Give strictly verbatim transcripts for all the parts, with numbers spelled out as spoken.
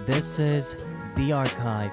This is The Archive.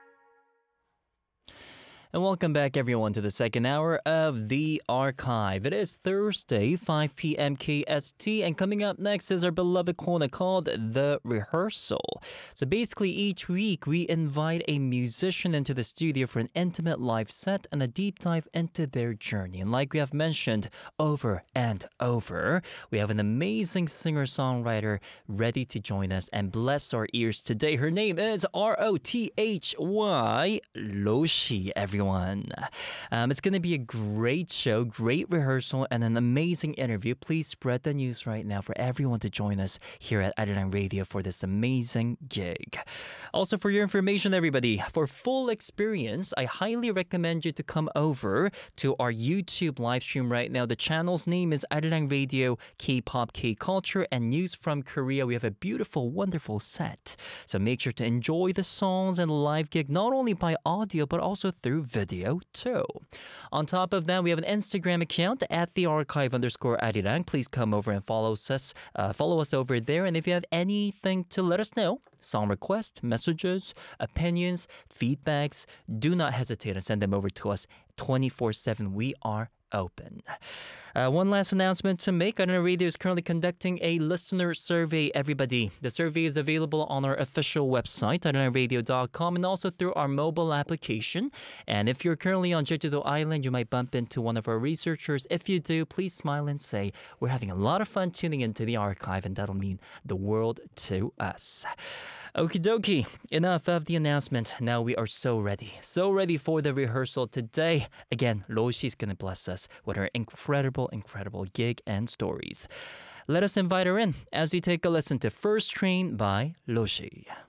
And welcome back everyone to the second hour of The Archive. It is Thursday, five p m K S T, and coming up next is our beloved corner called The Rehearsal. So basically each week we invite a musician into the studio for an intimate live set and a deep dive into their journey. And like we have mentioned over and over, we have an amazing singer-songwriter ready to join us and bless our ears today. Her name is R O T H Y, Roshi, everyone. Um, it's going to be a great show, great rehearsal, and an amazing interview. Please spread the news right now for everyone to join us here at Arirang Radio for this amazing gig. Also, for your information, everybody, for full experience, I highly recommend you to come over to our YouTube live stream right now. The channel's name is Arirang Radio K-pop, K-culture, and news from Korea. We have a beautiful, wonderful set. So make sure to enjoy the songs and live gig, not only by audio, but also through video too. On top of that, we have an Instagram account at the archive underscore Arirang. Please come over and follow us. Uh, follow us over there. And if you have anything to let us know, song requests, messages, opinions, feedbacks, do not hesitate and send them over to us twenty-four seven. We are open. Uh, one last announcement to make. Arirang Radio is currently conducting a listener survey, everybody. The survey is available on our official website, arirang radio dot com, and also through our mobile application. And if you're currently on Jeju-do Island, you might bump into one of our researchers. If you do, please smile and say, we're having a lot of fun tuning into the archive, and that'll mean the world to us. Okie dokie, enough of the announcement. Now we are so ready, so ready for the rehearsal today. Again, Roshi's gonna bless us with her incredible, incredible gig and stories. Let us invite her in as we take a listen to First Train by Roshi.